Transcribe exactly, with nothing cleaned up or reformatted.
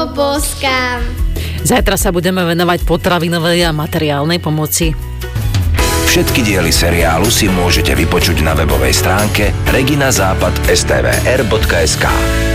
boskám. Zajtra sa budeme venovať potravinovej a materiálnej pomoci. Všetky diely seriálu si môžete vypočuť na webovej stránke regina západ bodka es té vé er bodka es ká.